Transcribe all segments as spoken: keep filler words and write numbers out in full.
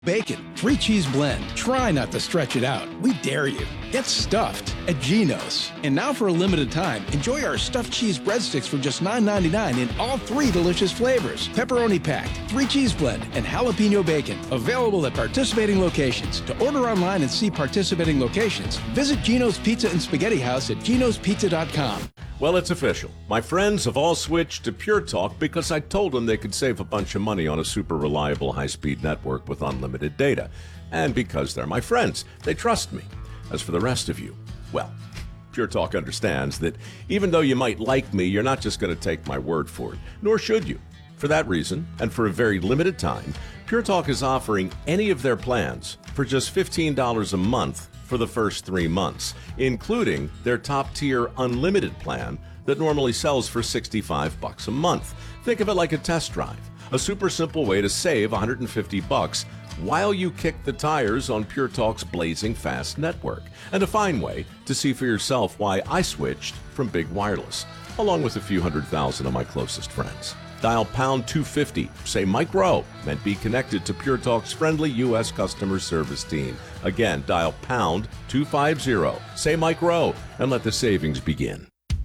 Bacon, three cheese blend. Try not to stretch it out. We dare you. Get stuffed at Geno's. And now for a limited time, enjoy our stuffed cheese breadsticks for just nine ninety-nine in all three delicious flavors. Pepperoni packed, three cheese blend, and jalapeno bacon. Available at participating locations. To order online and see participating locations, visit Geno's Pizza and Spaghetti House at genos pizza dot com. Well, it's official. My friends have all switched to Pure Talk because I told them they could save a bunch of money on a super reliable high-speed network with unlimited data. And because they're my friends, they trust me. As for the rest of you, well, Pure Talk understands that even though you might like me, you're not just going to take my word for it, nor should you. For that reason, and for a very limited time, Pure Talk is offering any of their plans for just fifteen dollars a month for the first three months, including their top-tier unlimited plan that normally sells for sixty-five bucks a month. Think of it like a test drive, a super simple way to save one hundred fifty bucks while you kick the tires on Pure Talk's blazing fast network, and a fine way to see for yourself why I switched from Big Wireless, along with a few hundred thousand of my closest friends. Dial pound two fifty, say Mike Rowe, and be connected to Pure Talk's friendly U S customer service team. Again, dial pound two fifty, say Mike Rowe, and let the savings begin.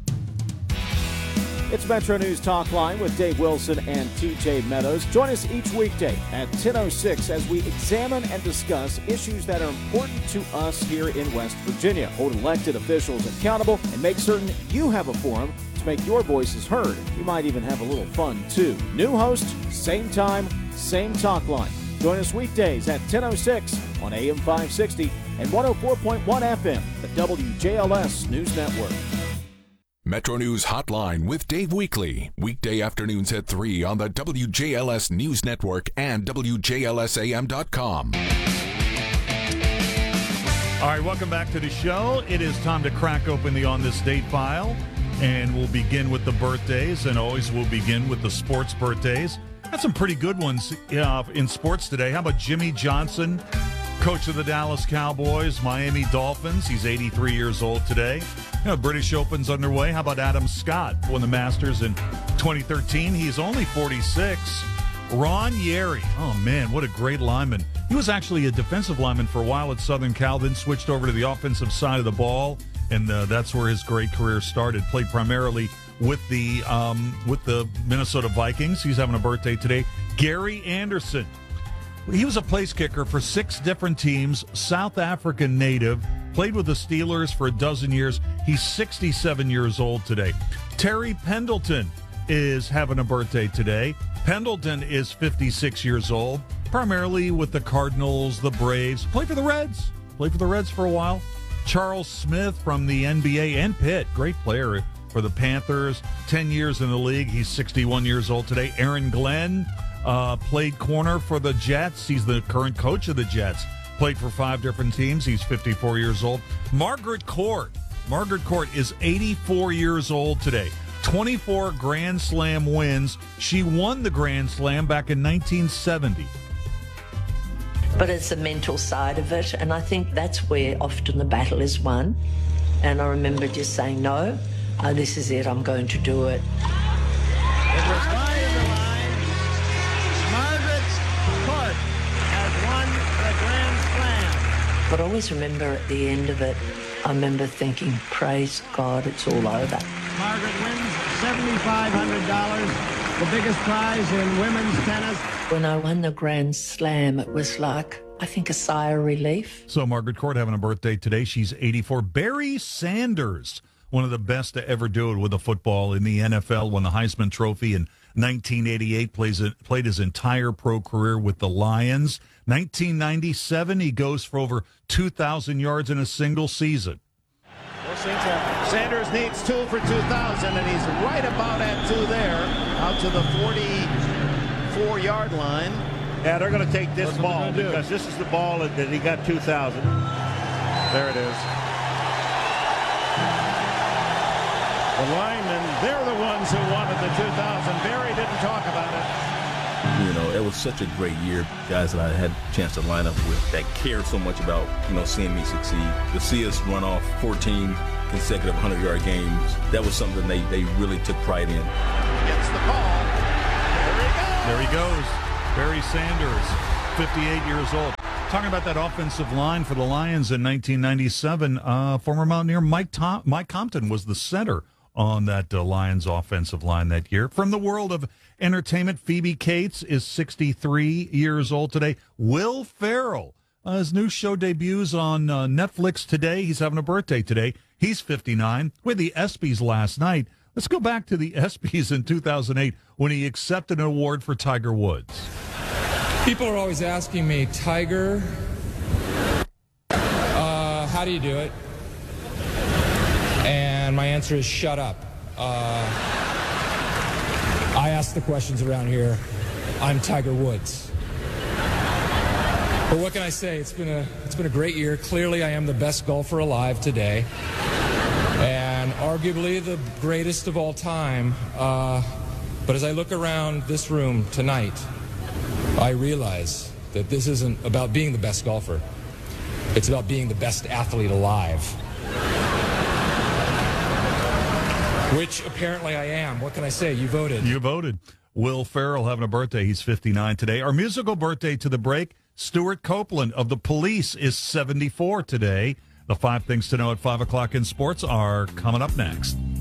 It's Metro News Talk Line with Dave Wilson and T J Meadows. Join us each weekday at ten oh six as we examine and discuss issues that are important to us here in West Virginia. Hold elected officials accountable and make certain you have a forum to make your voices heard. You might even have a little fun, too. New host, same time, same talk line. Join us weekdays at ten oh six on A M five sixty and one oh four point one F M, the W J L S News Network. Metro News Hotline with Dave Weekly. Weekday afternoons at three on the W J L S News Network and W J L S A M dot com. All right, welcome back to the show. It is time to crack open the On This Date file, and we'll begin with the birthdays, and always we'll begin with the sports birthdays. Had some pretty good ones uh, in sports today. How about Jimmy Johnson, coach of the Dallas Cowboys, Miami Dolphins? He's eighty-three years old today. You know, British Open's underway. How about Adam Scott, won the Masters in twenty thirteen? He's only forty-six. Ron Yeri, oh man, what a great lineman. He was actually a defensive lineman for a while at Southern Cal, then switched over to the offensive side of the ball, and uh, that's where his great career started. Played primarily with the um, with the Minnesota Vikings. He's having a birthday today. Gary Anderson. He was a place kicker for six different teams, South African native, played with the Steelers for a dozen years. He's sixty-seven years old today. Terry Pendleton is having a birthday today. Pendleton is fifty-six years old, primarily with the Cardinals, the Braves. Played for the Reds. Played for the Reds for a while. Charles Smith from the N B A and Pitt, great player for the Panthers. ten years in the league. He's sixty-one years old today. Aaron Glenn. Uh, played corner for the Jets. He's the current coach of the Jets. Played for five different teams. He's fifty-four years old. Margaret Court. Margaret Court is eighty-four years old today. twenty-four Grand Slam wins. She won the Grand Slam back in nineteen seventy. But it's the mental side of it, and I think that's where often the battle is won. And I remember just saying, no, uh, this is it, I'm going to do it. It was wide of the line. Margaret Court has won the Grand Slam. But I always remember at the end of it, I remember thinking, praise God, it's all over. Margaret wins seven thousand five hundred dollars, the biggest prize in women's tennis. When I won the Grand Slam, it was like, I think, a sigh of relief. So Margaret Court having a birthday today. She's eighty-four. Barry Sanders, one of the best to ever do it with a football in the N F L, won the Heisman Trophy in nineteen eighty-eight, plays it, played his entire pro career with the Lions. nineteen ninety-seven, he goes for over two thousand yards in a single season. Sanders needs two for two thousand, and he's right about at two there, out to the forty-four-yard line. Yeah, they're going to take this That's ball because this is the ball that he got two thousand. There it is. The linemen, they're the ones who wanted the two thousand. Barry didn't talk about it. You know, it was such a great year, guys that I had a chance to line up with that cared so much about, you know, seeing me succeed. To see us run off fourteen consecutive hundred-yard games, that was something they, they really took pride in. Gets the ball. There he goes. There he goes. Barry Sanders. fifty-eight years old. Talking about that offensive line for the Lions in nineteen ninety-seven, uh, former Mountaineer Mike Tom- Mike Compton was the center on that uh, Lions offensive line that year. From the world of entertainment, Phoebe Cates is sixty-three years old today. Will Ferrell, uh, his new show debuts on uh, Netflix today. He's having a birthday today. He's fifty-nine. We had the ESPYs last night. Let's go back to the ESPYs in two thousand eight when he accepted an award for Tiger Woods. People are always asking me, Tiger, uh, how do you do it? And my answer is shut up. Uh, I ask the questions around here. I'm Tiger Woods. But what can I say? It's been a it's been a great year. Clearly, I am the best golfer alive today, and arguably the greatest of all time. Uh, but as I look around this room tonight, I realize that this isn't about being the best golfer. It's about being the best athlete alive. Which apparently I am. What can I say? You voted. You voted. Will Ferrell having a birthday. He's fifty-nine today. Our musical birthday to the break, Stuart Copeland of The Police is seventy-four today. The five things to know at five o'clock in sports are coming up next.